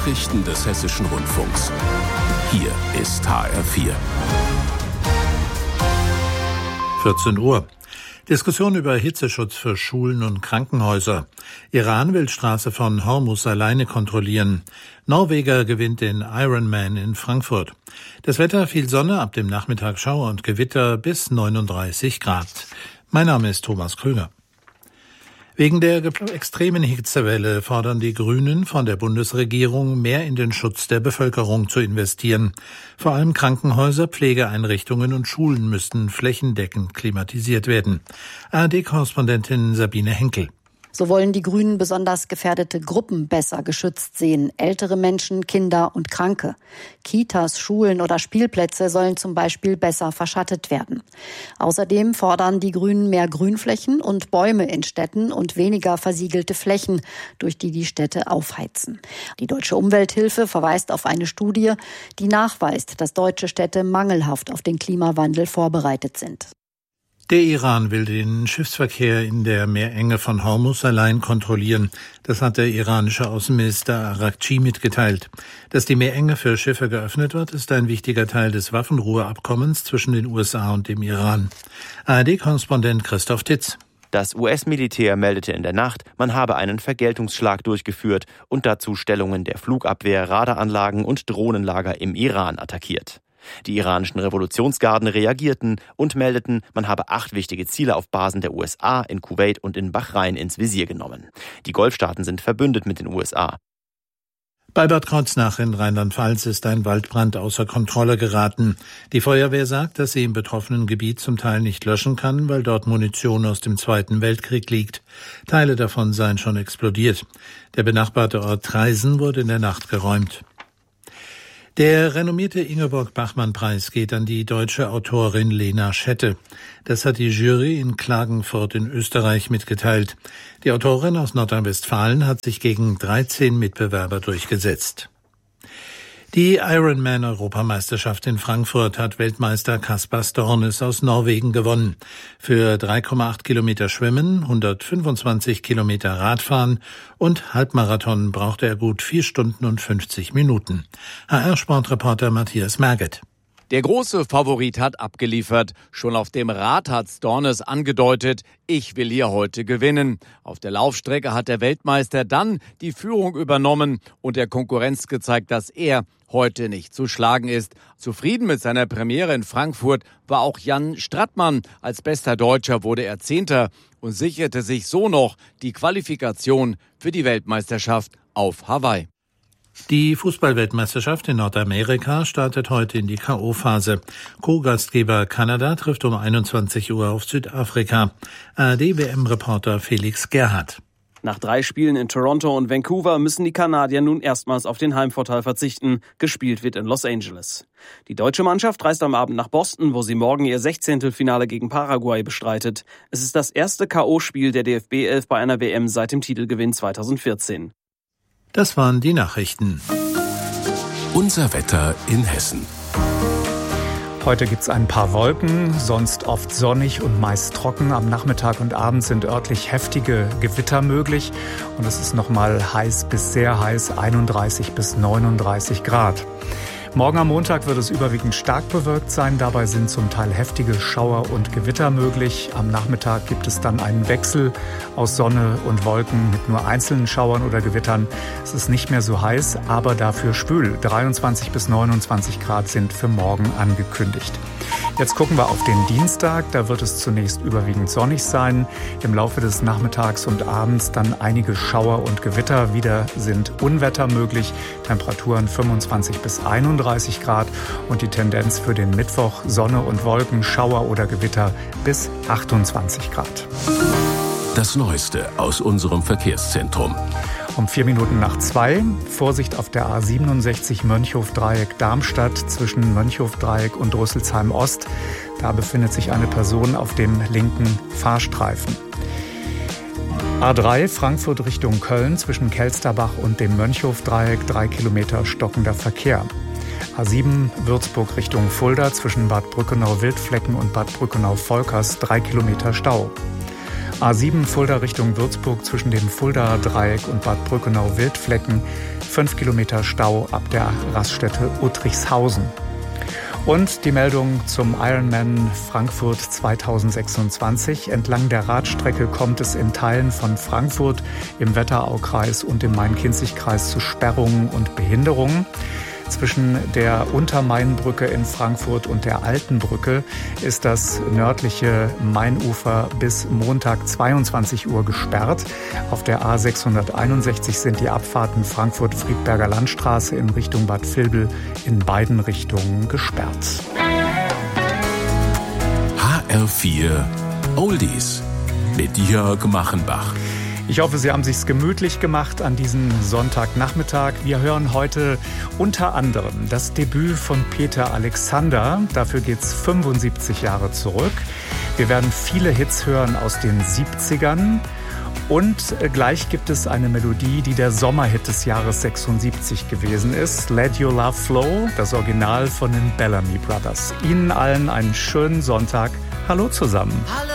Nachrichten des Hessischen Rundfunks. Hier ist HR4. 14 Uhr. Diskussion über Hitzeschutz für Schulen und Krankenhäuser. Iran will Straße von Hormuz alleine kontrollieren. Norweger gewinnt den Ironman in Frankfurt. Das Wetter: viel Sonne, ab dem Nachmittag Schauer und Gewitter bis 39 Grad. Mein Name ist Thomas Krüger. Wegen der extremen Hitzewelle fordern die Grünen von der Bundesregierung, mehr in den Schutz der Bevölkerung zu investieren. Vor allem Krankenhäuser, Pflegeeinrichtungen und Schulen müssten flächendeckend klimatisiert werden. ARD-Korrespondentin Sabine Henkel. So wollen die Grünen besonders gefährdete Gruppen besser geschützt sehen. Ältere Menschen, Kinder und Kranke. Kitas, Schulen oder Spielplätze sollen zum Beispiel besser verschattet werden. Außerdem fordern die Grünen mehr Grünflächen und Bäume in Städten und weniger versiegelte Flächen, durch die Städte aufheizen. Die Deutsche Umwelthilfe verweist auf eine Studie, die nachweist, dass deutsche Städte mangelhaft auf den Klimawandel vorbereitet sind. Der Iran will den Schiffsverkehr in der Meerenge von Hormuz allein kontrollieren. Das hat der iranische Außenminister Araghchi mitgeteilt. Dass die Meerenge für Schiffe geöffnet wird, ist ein wichtiger Teil des Waffenruheabkommens zwischen den USA und dem Iran. ARD-Korrespondent Christoph Titz. Das US-Militär meldete in der Nacht, man habe einen Vergeltungsschlag durchgeführt und dazu Stellungen der Flugabwehr, Radaranlagen und Drohnenlager im Iran attackiert. Die iranischen Revolutionsgarden reagierten und meldeten, man habe 8 wichtige Ziele auf Basen der USA in Kuwait und in Bahrain ins Visier genommen. Die Golfstaaten sind verbündet mit den USA. Bei Bad Kreuznach in Rheinland-Pfalz ist ein Waldbrand außer Kontrolle geraten. Die Feuerwehr sagt, dass sie im betroffenen Gebiet zum Teil nicht löschen kann, weil dort Munition aus dem Zweiten Weltkrieg liegt. Teile davon seien schon explodiert. Der benachbarte Ort Traisen wurde in der Nacht geräumt. Der renommierte Ingeborg-Bachmann-Preis geht an die deutsche Autorin Lena Schette. Das hat die Jury in Klagenfurt in Österreich mitgeteilt. Die Autorin aus Nordrhein-Westfalen hat sich gegen 13 Mitbewerber durchgesetzt. Die Ironman-Europameisterschaft in Frankfurt hat Weltmeister Kaspar Stornes aus Norwegen gewonnen. Für 3,8 Kilometer Schwimmen, 125 Kilometer Radfahren und Halbmarathon brauchte er gut 4 Stunden und 50 Minuten. HR-Sportreporter Matthias Merget. Der große Favorit hat abgeliefert. Schon auf dem Rad hat Stornes angedeutet, ich will hier heute gewinnen. Auf der Laufstrecke hat der Weltmeister dann die Führung übernommen und der Konkurrenz gezeigt, dass er heute nicht zu schlagen ist. Zufrieden mit seiner Premiere in Frankfurt war auch Jan Strattmann. Als bester Deutscher wurde er 10. und sicherte sich so noch die Qualifikation für die Weltmeisterschaft auf Hawaii. Die Fußball-Weltmeisterschaft in Nordamerika startet heute in die K.O.-Phase. Co-Gastgeber Kanada trifft um 21 Uhr auf Südafrika. ARD-WM-Reporter Felix Gerhardt. Nach 3 Spielen in Toronto und Vancouver müssen die Kanadier nun erstmals auf den Heimvorteil verzichten. Gespielt wird in Los Angeles. Die deutsche Mannschaft reist am Abend nach Boston, wo sie morgen ihr 16. Finale gegen Paraguay bestreitet. Es ist das erste K.O.-Spiel der DFB-11 bei einer WM seit dem Titelgewinn 2014. Das waren die Nachrichten. Unser Wetter in Hessen. Heute gibt's ein paar Wolken, sonst oft sonnig und meist trocken. Am Nachmittag und Abend sind örtlich heftige Gewitter möglich. Und es ist nochmal heiß bis sehr heiß, 31 bis 39 Grad. Morgen am Montag wird es überwiegend stark bewölkt sein. Dabei sind zum Teil heftige Schauer und Gewitter möglich. Am Nachmittag gibt es dann einen Wechsel aus Sonne und Wolken mit nur einzelnen Schauern oder Gewittern. Es ist nicht mehr so heiß, aber dafür schwül. 23 bis 29 Grad sind für morgen angekündigt. Jetzt gucken wir auf den Dienstag. Da wird es zunächst überwiegend sonnig sein. Im Laufe des Nachmittags und Abends dann einige Schauer und Gewitter. Wieder sind Unwetter möglich. Temperaturen 25 bis 31 Grad. Und die Tendenz für den Mittwoch: Sonne und Wolken, Schauer oder Gewitter bis 28 Grad. Das Neueste aus unserem Verkehrszentrum. Um 4 Minuten nach 2, Vorsicht auf der A67 Mönchhof-Dreieck Darmstadt zwischen Mönchhof-Dreieck und Rüsselsheim-Ost. Da befindet sich eine Person auf dem linken Fahrstreifen. A3 Frankfurt Richtung Köln zwischen Kelsterbach und dem Mönchhof-Dreieck 3 Kilometer stockender Verkehr. A7 Würzburg Richtung Fulda zwischen Bad Brückenau-Wildflecken und Bad Brückenau-Volkers 3 Kilometer Stau. A7 Fulda Richtung Würzburg zwischen dem Fuldaer Dreieck und Bad Brückenau-Wildflecken. 5 Kilometer Stau ab der Raststätte Uttrichshausen. Und die Meldung zum Ironman Frankfurt 2026. Entlang der Radstrecke kommt es in Teilen von Frankfurt im Wetteraukreis und im Main-Kinzig-Kreis zu Sperrungen und Behinderungen. Zwischen der Untermainbrücke in Frankfurt und der Altenbrücke ist das nördliche Mainufer bis Montag 22 Uhr gesperrt. Auf der A661 sind die Abfahrten Frankfurt-Friedberger Landstraße in Richtung Bad Vilbel in beiden Richtungen gesperrt. HR4 Oldies mit Jörg Machenbach. Ich hoffe, Sie haben sich's gemütlich gemacht an diesem Sonntagnachmittag. Wir hören heute unter anderem das Debüt von Peter Alexander. Dafür geht's 75 Jahre zurück. Wir werden viele Hits hören aus den 70ern. Und gleich gibt es eine Melodie, die der Sommerhit des Jahres 76 gewesen ist. Let Your Love Flow, das Original von den Bellamy Brothers. Ihnen allen einen schönen Sonntag. Hallo zusammen. Hallo.